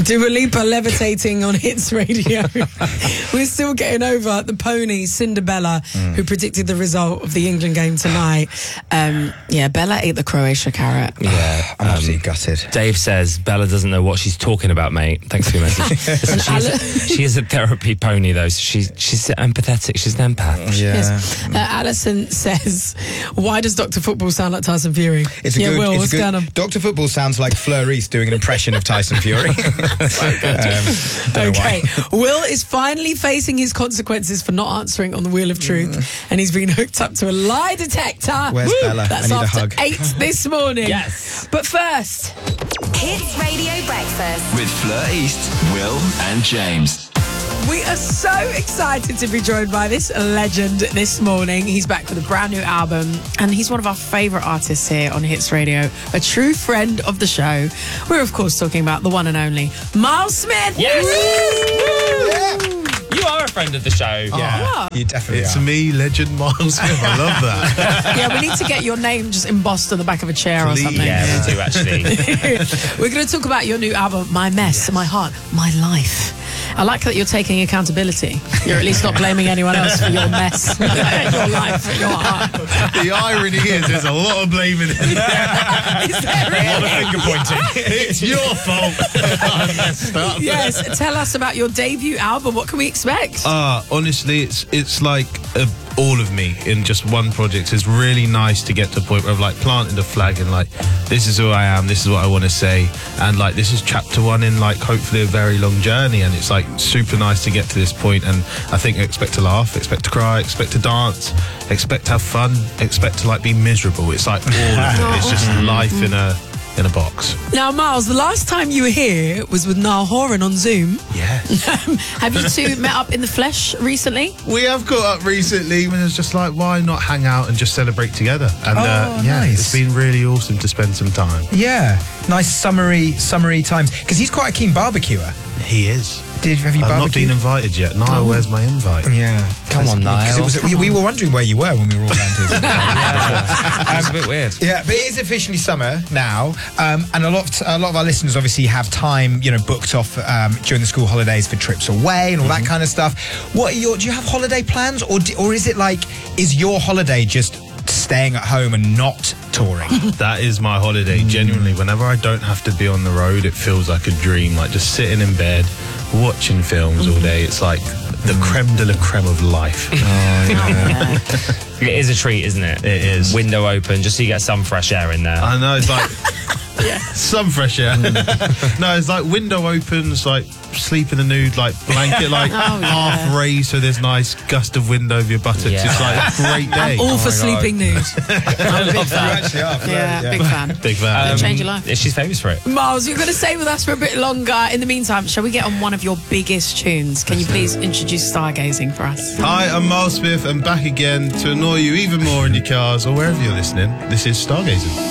Dua Lipa levitating on Hits Radio. We're still getting over the pony, Cinderella, who predicted the result of the England game tonight. Bella ate the Croatia carrot. Yeah, I'm absolutely gutted. Dave says Bella doesn't know what she's talking about, mate. Thanks for your message. She is a therapy pony, though. So she's empathetic. She's an empath. Yeah. Yes. Alison says, why does Dr. Football sound like Tyson Fury? It's a good, Will, it's what's a good, going on? Dr. Football sounds like Fleur Reese doing an impression of Tyson Fury. Okay. Will is finally facing his consequences for not answering on the Wheel of Truth, and he's been hooked up to a lie detector. Where's Bella? That's I need a after hug. 8 this morning. Yes. But first, Hits Radio Breakfast. With Fleur East, Will and James. we are so excited to be joined by this legend this morning. He's back with a brand new album, and he's one of our favourite artists here on Hits Radio, a true friend of the show. We're, of course, talking about the one and only Miles Smith. Yes! Yeah. You are a friend of the show. Yeah, you definitely It's are. me, Legend Miles Smith. I love that. Yeah, we need to get your name just embossed on the back of a chair or something. Yeah, we do, actually. We're going to talk about your new album, My Mess, My Heart, My Life. I like that you're taking accountability. You're at least not blaming anyone else for your mess, your life, your heart. The irony is there's a lot of blaming in there. Is there really? Finger pointing. It's your fault. I messed up. Yes, tell us about your debut album. What can we expect? Honestly, it's like all of me in just one project. It's really nice to get to the point where I've like planted a flag and like, this is who I am, this is what I want to say, and like this is chapter 1 in like hopefully a very long journey, and it's like super nice to get to this point. And I think expect to laugh, expect to cry, expect to dance, expect to have fun, expect to like be miserable. It's like all of it. It's just life in a box. Now, Miles, the last time you were here was with Niall Horan on Zoom. Yes. Have you two met up in the flesh recently? We have caught up recently when it's just like, why not hang out and just celebrate together? And nice. It's been really awesome to spend some time. Yeah, nice summery times. Because he's quite a keen barbecuer. He is. Have you I've not barbecued? been invited yet. Niall, where's my invite? Yeah. Come on, Niall. We were wondering where you were when we were all down to It's a bit weird. Yeah, but it is officially summer now, and a lot of our listeners obviously have time, booked off during the school holidays for trips away and all that kind of stuff. Do you have holiday plans, or is it like, is your holiday just staying at home and not touring? That is my holiday. Genuinely, whenever I don't have to be on the road, it feels like a dream. Like just sitting in bed, watching films all day. It's like the creme de la creme of life. It is a treat, isn't it? It is. Window open, just so you get some fresh air in there. I know, it's like some fresh air. No, it's like window opens, like sleep in the nude, like blanket, like half raised, so there's nice gust of wind over your buttocks. Yeah. It's like a great day. I'm all for sleeping nude. I'm a big fan. actually are. Yeah, big fan. Big fan. Change your life. She's famous for it. Miles, you're going to stay with us for a bit longer. In the meantime, shall we get on one of your biggest tunes? Can you please introduce Stargazing for us? Hi, I'm Miles Smith, and back again to annoy you even more in your cars or wherever you're listening. This is Stargazing.